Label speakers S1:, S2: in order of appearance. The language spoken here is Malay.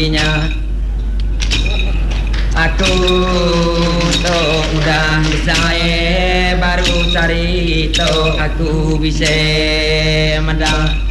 S1: Aku tu udah saya baru cari tu aku bisa menang